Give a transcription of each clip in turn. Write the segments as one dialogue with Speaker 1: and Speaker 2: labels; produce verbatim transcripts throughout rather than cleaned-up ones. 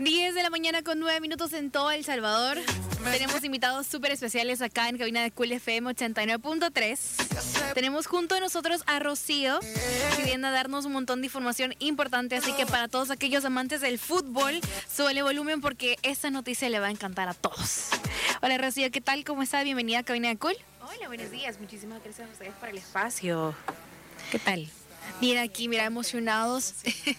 Speaker 1: diez de la mañana con nueve minutos en todo El Salvador. Tenemos invitados súper especiales acá en cabina de Cool F M ochenta y nueve punto tres. Tenemos junto a nosotros a Rocío, que viene a darnos un montón de información importante. Así que para todos aquellos amantes del fútbol, súbele volumen porque esta noticia le va a encantar a todos. Hola Rocío, ¿qué tal? ¿Cómo está? Bienvenida a cabina de Cool.
Speaker 2: Hola, buenos días. Muchísimas gracias a ustedes por el espacio.
Speaker 1: ¿Qué tal? Bien, aquí, mira, emocionados.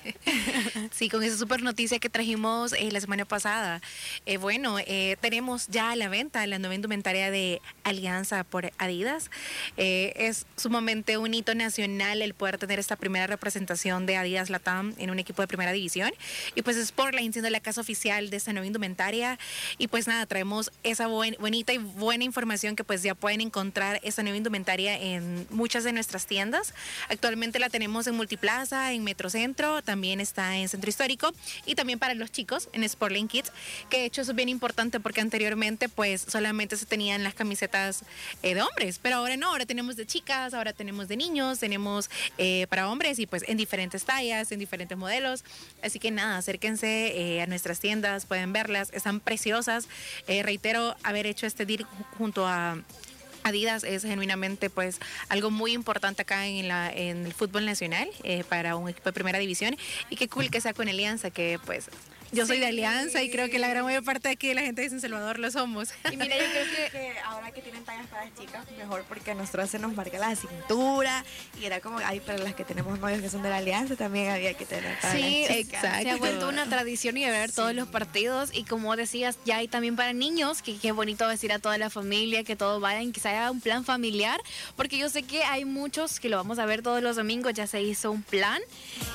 Speaker 2: Sí, con esa super noticia que trajimos eh, la semana pasada. Eh, bueno, eh, tenemos ya a la venta la nueva indumentaria de Alianza por Adidas. Eh, es sumamente un hito nacional el poder tener esta primera representación de Adidas Latam en un equipo de primera división. Y pues Sportline siendo la casa oficial de esta nueva indumentaria. Y pues nada, traemos esa buen, bonita y buena información que pues ya pueden encontrar esta nueva indumentaria en muchas de nuestras tiendas. Actualmente la tenemos en Multiplaza, en Metrocentro, también está en Centro Histórico y también para los chicos en Sportline Kids, que de hecho eso es bien importante porque anteriormente pues solamente se tenían las camisetas eh, de hombres, pero ahora no, ahora tenemos de chicas, ahora tenemos de niños, tenemos eh, para hombres y pues en diferentes tallas, en diferentes modelos, así que nada, acérquense eh, a nuestras tiendas, pueden verlas, están preciosas. Eh, reitero haber hecho este deal junto a Adidas es genuinamente pues algo muy importante acá en, la, en el fútbol nacional eh, para un equipo de primera división, y qué cool que sea con Alianza, que pues yo soy sí. de Alianza y creo que la gran mayor parte de aquí de la gente de San Salvador lo somos.
Speaker 3: Y mira, yo creo que, que ahora que tienen tallas para las chicas, mejor, porque a nosotros se nos marca la cintura y era como, ay, para las que tenemos novios que son de la Alianza también había que tener para
Speaker 1: sí,
Speaker 3: las chicas.
Speaker 1: Exacto. Se ha vuelto una tradición y de ver sí. todos los partidos, y como decías, ya hay también para niños, que qué bonito decir a toda la familia que todos vayan, que se haga un plan familiar, porque yo sé que hay muchos que lo vamos a ver todos los domingos, ya se hizo un plan.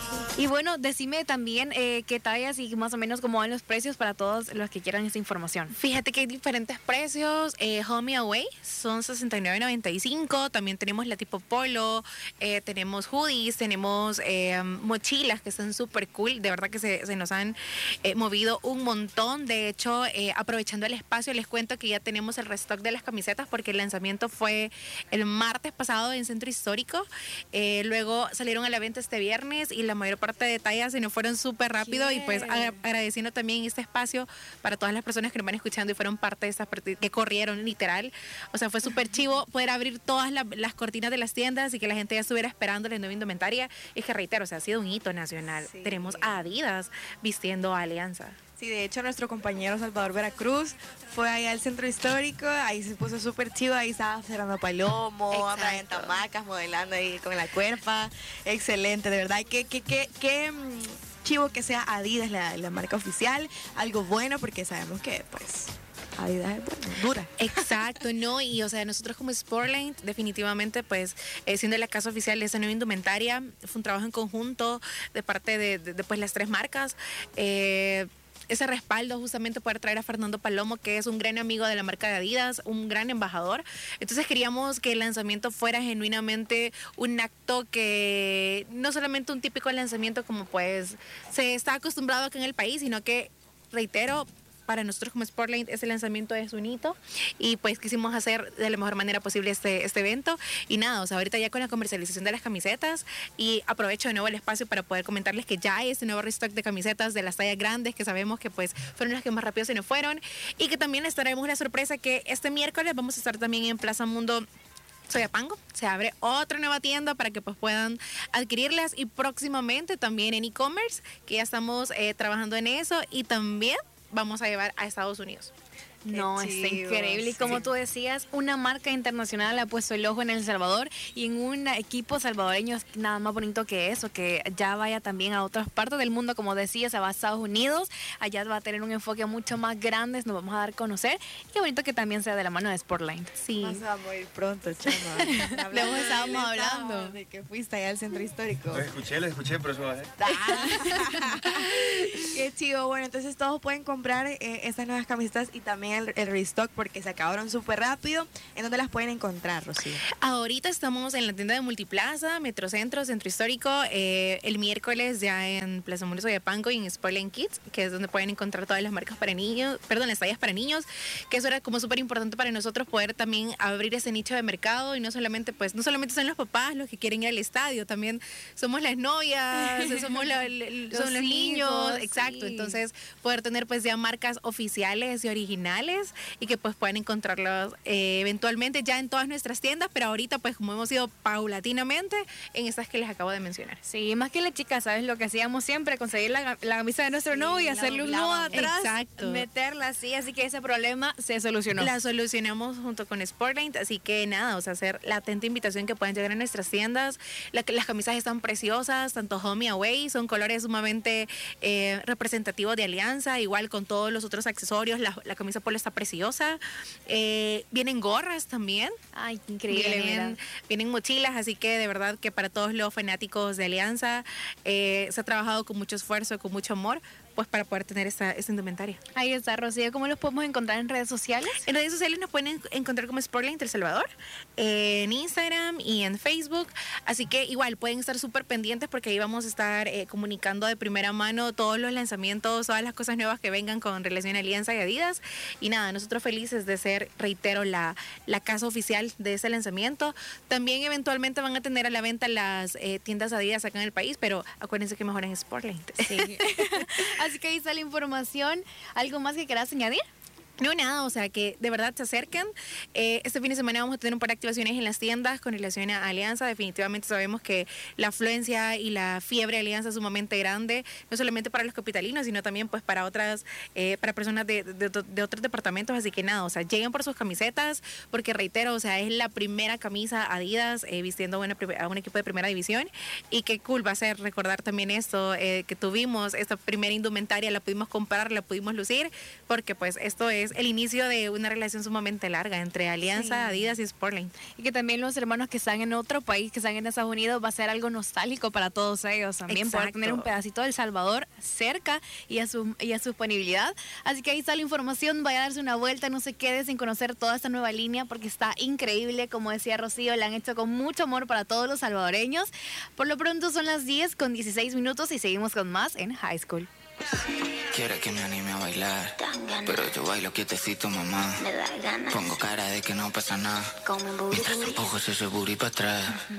Speaker 1: Y bueno, decime también eh, qué tallas y más o menos cómo van los precios para todos los que quieran esta información.
Speaker 2: Fíjate que hay diferentes precios. eh, Home y Away son sesenta y nueve noventa y cinco. También tenemos la tipo polo, eh, tenemos hoodies, tenemos eh, mochilas que están súper cool. De verdad que se, se nos han eh, movido un montón. De hecho, eh, aprovechando el espacio, les cuento que ya tenemos el restock de las camisetas porque el lanzamiento fue el martes pasado en Centro Histórico. Eh, luego salieron a la venta este viernes y la mayor parte de tallas se nos fueron súper rápido. Yeah. Y pues agradeciendo también este espacio para todas las personas que nos van escuchando y fueron parte de estas que corrieron literal. O sea, fue súper chivo poder abrir todas la, las cortinas de las tiendas y que la gente ya estuviera esperando la nueva indumentaria. Y que reitero, o sea, ha sido un hito nacional. Sí. Tenemos a Adidas vistiendo a Alianza.
Speaker 3: Sí, de hecho nuestro compañero Salvador Veracruz fue allá al Centro Histórico, ahí se puso súper chivo, ahí estaba Fernando Palomo, Brian Tamacas modelando ahí con la cuerpa. Excelente, de verdad, que, que, que, que chivo que sea Adidas la, la marca oficial, algo bueno porque sabemos que pues Adidas es bueno, dura.
Speaker 2: Exacto, no, y o sea, nosotros como Sportline, definitivamente, pues, eh, siendo la casa oficial de esta nueva indumentaria, fue un trabajo en conjunto de parte de, de, de pues, las tres marcas. Eh, ese respaldo, justamente poder traer a Fernando Palomo, que es un gran amigo de la marca de Adidas, un gran embajador. Entonces queríamos que el lanzamiento fuera genuinamente un acto que no solamente un típico lanzamiento como pues se está acostumbrado acá en el país, sino que, reitero, para nosotros como Sportline ese lanzamiento es un hito y pues quisimos hacer de la mejor manera posible este, este evento. Y nada, o sea, ahorita ya con la comercialización de las camisetas, y aprovecho de nuevo el espacio para poder comentarles que ya hay este nuevo restock de camisetas de las tallas grandes que sabemos que pues fueron las que más rápido se nos fueron, y que también les traemos la sorpresa que este miércoles vamos a estar también en Plaza Mundo Soyapango. Se abre otra nueva tienda para que pues puedan adquirirlas, y próximamente también en e-commerce, que ya estamos eh, trabajando en eso, y también vamos a llevar a Estados Unidos.
Speaker 1: No,
Speaker 3: Qué
Speaker 1: está
Speaker 3: chido,
Speaker 1: increíble. Y como
Speaker 3: sí.
Speaker 1: tú decías, una marca internacional ha puesto el ojo en El Salvador, y en un equipo salvadoreño, nada más bonito que eso, que ya vaya también a otras partes del mundo. Como decías, se va a Estados Unidos, allá va a tener un enfoque mucho más grande, nos vamos a dar a conocer, y qué bonito que también sea de la mano de Sportline.
Speaker 2: Sí.
Speaker 3: Vamos a morir pronto, chama.
Speaker 1: Le hemos estábamos hablando
Speaker 3: de que fuiste allá al Centro Histórico.
Speaker 4: Lo escuché, lo escuché, pero eso va a ser.
Speaker 3: Qué chido. Bueno, entonces todos pueden comprar eh, estas nuevas camisetas y también el, el restock porque se acabaron súper rápido. ¿En dónde las pueden encontrar, Rocío?
Speaker 2: Ahorita estamos en la tienda de Multiplaza, Metrocentro, Centro Histórico, eh, el miércoles ya en Plaza Muros de Panco y en Sportline Kids, que es donde pueden encontrar todas las marcas para niños, perdón, las tallas para niños, que eso era como súper importante para nosotros poder también abrir ese nicho de mercado y no solamente pues no solamente son los papás los que quieren ir al estadio, también somos las novias, somos la, el,
Speaker 1: los
Speaker 2: son los
Speaker 1: hijos,
Speaker 2: niños, exacto,
Speaker 1: sí.
Speaker 2: Entonces poder tener pues ya marcas oficiales y originales y que pues puedan encontrarlos eh, eventualmente ya en todas nuestras tiendas, pero ahorita pues como hemos ido paulatinamente en estas que les acabo de mencionar.
Speaker 1: Sí, más que la chica, ¿sabes lo que hacíamos siempre? Conseguir la, la camisa de nuestro
Speaker 3: Sí,
Speaker 1: novio y
Speaker 3: la
Speaker 1: hacerle un nudo
Speaker 3: doblábamos.
Speaker 1: atrás,
Speaker 2: Exacto.
Speaker 1: meterla así, así que ese problema se solucionó.
Speaker 2: La solucionamos junto con Sportline, así que nada, o sea, hacer la atenta invitación que puedan llegar a nuestras tiendas. La, las camisas están preciosas, tanto home y away, son colores sumamente eh, representativos de Alianza, igual con todos los otros accesorios, la, la camisa polo está preciosa. Eh, vienen gorras también.
Speaker 1: Ay, qué increíble,
Speaker 2: Vienen,
Speaker 1: mira.
Speaker 2: vienen mochilas, así que de verdad que para todos los fanáticos de Alianza eh, se ha trabajado con mucho esfuerzo, con mucho amor, pues para poder tener esta, esta indumentaria.
Speaker 1: Ahí está, Rocío. ¿Cómo los podemos encontrar en redes sociales?
Speaker 2: En redes sociales nos pueden encontrar como Sportline El Salvador, eh, en Instagram y en Facebook. Así que igual pueden estar súper pendientes porque ahí vamos a estar eh, comunicando de primera mano todos los lanzamientos, todas las cosas nuevas que vengan con relación a Alianza y Adidas. Y nada, nosotros felices de ser, reitero, la, la casa oficial de ese lanzamiento. También eventualmente van a tener a la venta las eh, tiendas Adidas acá en el país, pero acuérdense que mejor en Sportline.
Speaker 1: Sí. Así que ahí está la información. ¿Algo más que quieras añadir?
Speaker 2: No, nada, o sea, que de verdad se acerquen. Eh, este fin de semana vamos a tener un par de activaciones en las tiendas con relación a Alianza. Definitivamente sabemos que la afluencia y la fiebre de Alianza es sumamente grande, no solamente para los capitalinos, sino también pues para otras, eh, para personas de, de, de otros departamentos. Así que nada, o sea, lleguen por sus camisetas, porque reitero, o sea, es la primera camisa Adidas eh, vistiendo a, una, a un equipo de primera división. Y qué cool va a ser recordar también esto, eh, que tuvimos esta primera indumentaria, la pudimos comprar, la pudimos lucir, porque pues esto es el inicio de una relación sumamente larga entre Alianza, sí. Adidas y Sportline.
Speaker 1: Y que también los hermanos que están en otro país, que están en Estados Unidos, va a ser algo nostálgico para todos ellos también.
Speaker 2: Exacto.
Speaker 1: Poder tener un pedacito de El Salvador cerca y a su, y a su disponibilidad. Así que ahí está la información, vaya a darse una vuelta, no se quede sin conocer toda esta nueva línea porque está increíble, como decía Rocío, la han hecho con mucho amor para todos los salvadoreños. Por lo pronto son las diez con dieciséis minutos y seguimos con más en High School.
Speaker 5: Quiere que me anime a bailar, pero yo bailo quietecito, mamá.
Speaker 6: Me da ganas.
Speaker 5: Pongo cara de que no pasa nada,
Speaker 6: Como un burrito.
Speaker 5: mientras empujo ese booty para atrás.